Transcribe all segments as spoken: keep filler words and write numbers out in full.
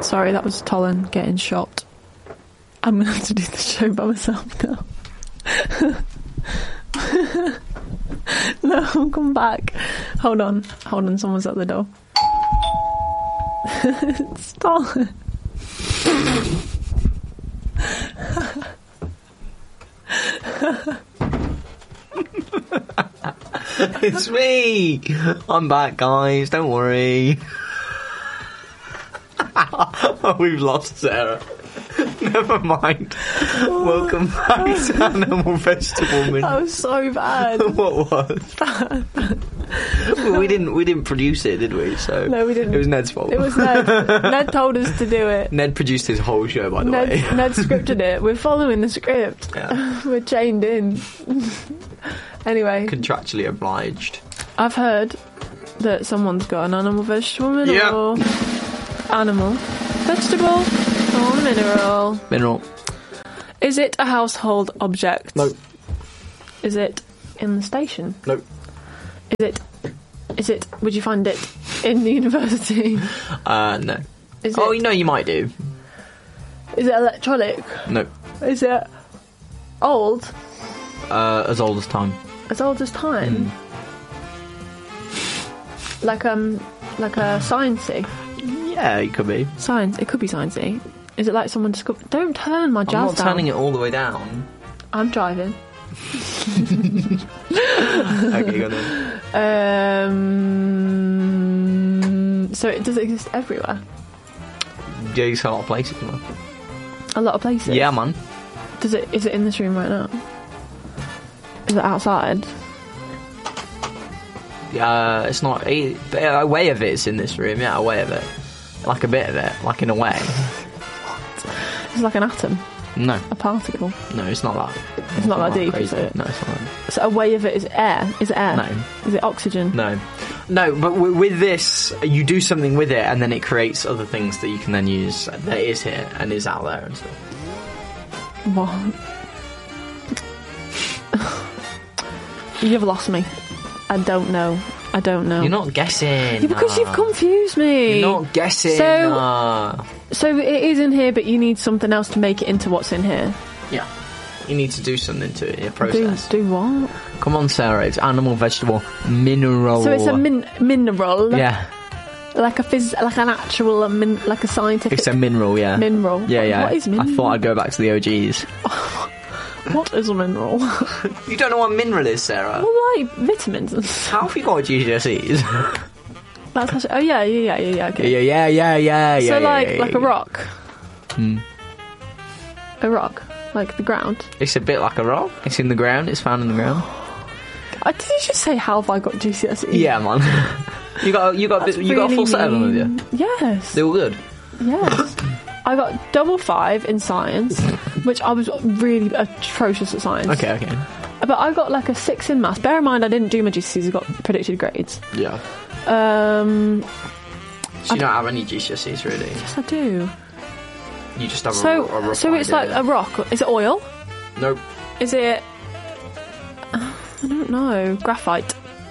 Sorry, that was Tolan getting shot. I'm going to have to do the show by myself now. No, I'll come back. Hold on. Hold on, someone's at the door. It's Tolan. It's me. I'm back, guys. Don't worry. We've lost Sarah. Never mind. Welcome back to Animal Vegetable Minute. That was so bad. What was? Bad. Well, we didn't. We didn't produce it, did we? So no, we didn't. It was Ned's fault. It was Ned. Ned told us to do it. Ned produced his whole show, by the Ned, way. Ned scripted it. We're following the script. Yeah. We're chained in. Anyway, Contractually obliged. I've heard that someone's got an animal, vegetable, mineral. Yeah. Animal, vegetable, or mineral. Mineral. Is it a household object? No. Is it in the station? No. Is it? Is it? Would you find it in the university? Uh, no. Is Oh, it, you know, you might do. Is it electronic? No. Is it old? Uh, as old as time. As old as time? Mm. Like um, like a sciencey. Yeah, it could be. Science. It could be sciencey. Is it like someone discovered? Don't turn my jazz I'm not down. turning it all the way down. I'm driving. Okay, go on. Um. So it does it exist everywhere? Yeah, it's a lot of places, man. A lot of places. Yeah, man. Does it? Is it in this room right now? Is it outside? Uh, it's not. A, a way of it's in this room. Yeah, a way of it. Like a bit of it. Like in a way. It's like an atom, No. a particle. No, it's not that. It's not that deep, crazy. is it? No, it's not that. So a way of it is air. Is it air? No. Is it oxygen? No. No, but w- with this, you do something with it and then it creates other things that you can then use that is here and is out there and stuff. What? You've lost me. I don't know. I don't know. You're not guessing. Yeah, because uh, you've confused me. You're not guessing. So- uh, So it is in here, but you need something else to make it into what's in here. yeah. You need to do something to it in a Do, process. do what? Come on, Sarah. It's animal, vegetable, mineral. So it's a min- mineral. Yeah. Like a phys- like an actual min- like a scientific. It's a mineral, yeah. mineral. Yeah, What- yeah. What is mineral? I thought I'd go back to the O Gs. What is a mineral? You don't know what mineral is, Sarah? Well, like vitamins and stuff. How have you got G C S Es? That's actually, oh yeah, yeah, yeah, yeah, yeah. Okay. yeah, yeah, yeah, yeah, yeah. So yeah, like yeah, like yeah. a rock. Hmm. A rock, like the ground. It's a bit like a rock. It's in the ground. It's found in the ground. Uh, did you just say how have I got G C S E? Yeah, man. you got you got a bit, That's you got a full really set of them with you. mean. Yes. They were good. Yes. I got double five in science, which I was really atrocious at science. Okay, okay. But I got like a six in maths. Bear in mind, I didn't do my G C S Es. I got predicted grades. Yeah. Um, So you don't have any G C S Es really. yes, I do. You just have So, a, a rough so it's like idea. a rock. Is it oil? Nope. Is it? I don't know. Graphite.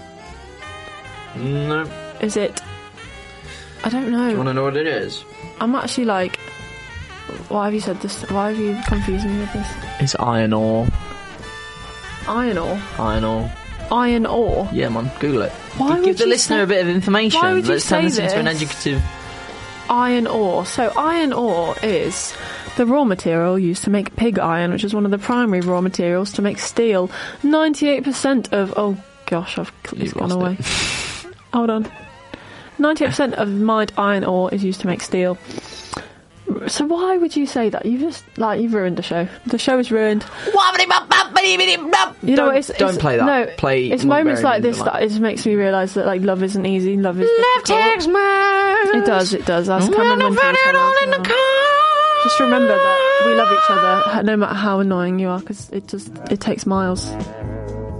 Nope. Is it? I don't know. Do you want to know what it is? I'm actually like, why have you said this? Why have you confused me with this? It's iron ore. Iron ore. Iron ore. Iron ore. Yeah, man. Google it. Why Give, would give the you listener say- a bit of information. Why would you Let's turn say this, into an this? educative. Iron ore. So iron ore is the raw material used to make pig iron, which is one of the primary raw materials to make steel. ninety-eight percent of... Oh, gosh, I've it's You've gone lost away. Hold on. ninety-eight percent of mined iron ore is used to make steel. So why would you say that? You just, like, you've ruined the show. The show is ruined. You know, Don't- it's, don't it's, play that. No, Play it's Not moments Very like this Mean that it just makes me realise that, like, love isn't easy. Love is Love difficult. takes man. It does, it does. As When Cameron I'm Winter was running all in the telling us, car. just remember that we love each other, no matter how annoying you are, because it just it takes miles.